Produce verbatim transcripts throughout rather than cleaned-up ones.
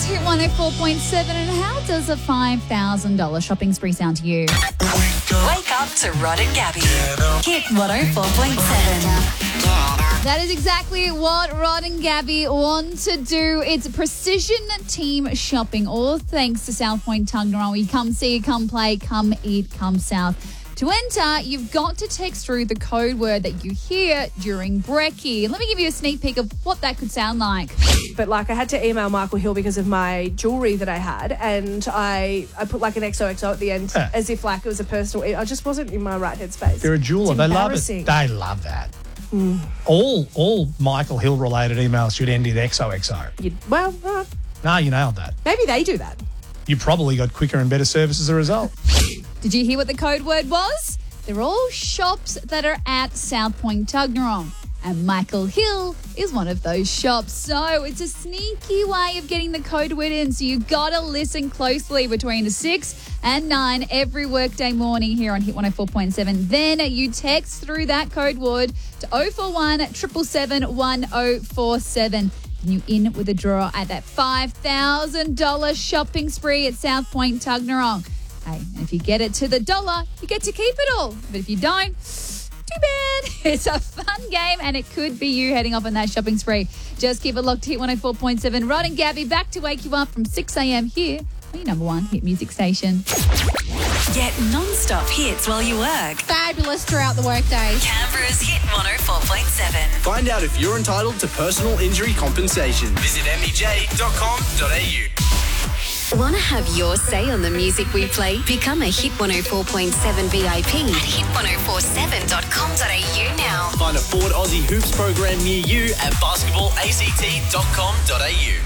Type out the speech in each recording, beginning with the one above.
It's Hit one oh four point seven, and how does a five thousand dollars shopping spree sound to you? Wake up to Rod and Gabby. Hit one oh four point seven. That is exactly what Rod and Gabby want to do. It's precision team shopping, all thanks to South Point Tuggeranong. You come see, come play, come eat, come south. To enter, you've got to text through the code word that you hear during brekkie. Let me give you a sneak peek of what that could sound like. But like I had to email Michael Hill because of my jewellery that I had, and I, I put like an X O X O at the end Yeah. as if like it was a personal. I just wasn't in my right headspace. They're a jeweller. It's They love it. embarrassing. They love that. Mm. All all Michael Hill related emails should end in X O X O. You, well, uh, No, you nailed that. maybe they do that. You probably got quicker and better service as a result. Did you hear what the code word was? They're all shops that are at South Point Tuggeranong, and Michael Hill is one of those shops. So it's a sneaky way of getting the code word in, so you got to listen closely between the six and nine every workday morning here on Hit one oh four point seven. Then you text through that code word to oh four one, seven seven seven, one oh four seven. And you in with a draw at that five thousand dollars shopping spree at South Point Tuggeranong. Hey, and if you get it to the dollar, you get to keep it all. But if you don't, too bad. It's a fun game, and it could be you heading off on that shopping spree. Just keep it locked to Hit one oh four point seven. Rod and Gabby back to wake you up from six a.m. here on your number one hit music station. Get non-stop hits while you work. Fabulous throughout the workday. Canberra's Hit one oh four point seven. Find out if you're entitled to personal injury compensation. Visit m e j dot com dot a u. Want to have your say on the music we play? Become a Hit one oh four point seven V I P at hit one oh four seven dot com dot a u now. Find a Ford Aussie Hoops program near you at basketball a c t dot com dot a u.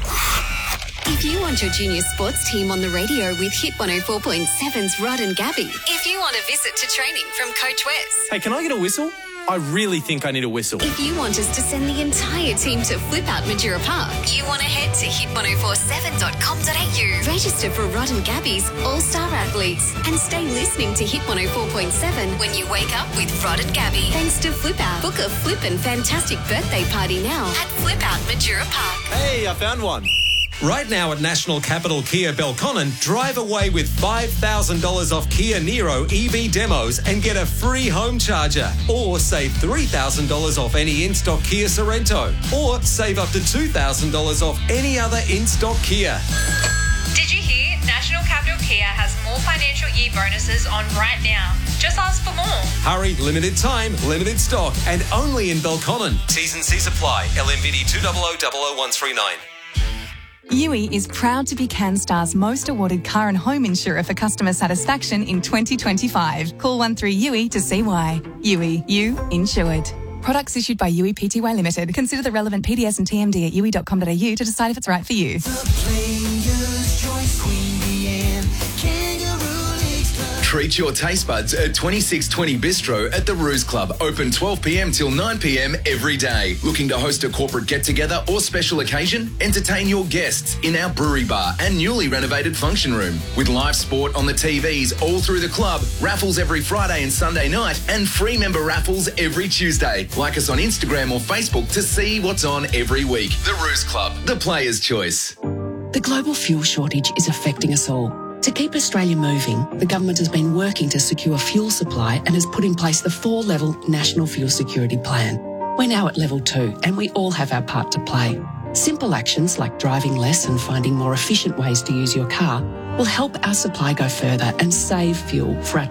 If you want your junior sports team on the radio with Hit one oh four point seven's Rod and Gabby. If you want a visit to training from Coach Wes. Hey, can I get a whistle? I really think I need a whistle. If you want us to send the entire team to Flip Out Majura Park, you want to head to hit one oh four seven dot com dot a u. Register for Rod and Gabby's All-Star Athletes and stay listening to Hit one oh four point seven when you wake up with Rod and Gabby. Thanks to Flip Out. Book a flippin' fantastic birthday party now at Flip Out Majura Park. Hey, I found one. Right now at National Capital Kia Belconnen, drive away with five thousand dollars off Kia Niro E V demos and get a free home charger. Or save three thousand dollars off any in-stock Kia Sorrento. Or save up to two thousand dollars off any other in-stock Kia. Did you hear? National Capital Kia has more financial year bonuses on right now. Just ask for more. Hurry, limited time, limited stock, and only in Belconnen. T's and C's apply. L M V D two zero zero zero zero one three nine. Yui is proud to be CanStar's most awarded car and home insurer for customer satisfaction in twenty twenty-five. Call one three U I to see why. Yui, you insured. Products issued by Yui Pty Limited. Consider the relevant P D S and T M D at yui dot com dot a u to decide if it's right for you. Treat your taste buds at twenty-six twenty Bistro at the Ruse Club. Open twelve p.m. till nine p.m. every day. Looking to host a corporate get-together or special occasion? Entertain your guests in our brewery bar and newly renovated function room. With live sport on the T Vs all through the club, raffles every Friday and Sunday night, and free member raffles every Tuesday. Like us on Instagram or Facebook to see what's on every week. The Ruse Club, the player's choice. The global fuel shortage is affecting us all. To keep Australia moving, the government has been working to secure fuel supply and has put in place the four-level National Fuel Security Plan. We're now at level two and we all have our part to play. Simple actions like driving less and finding more efficient ways to use your car will help our supply go further and save fuel for our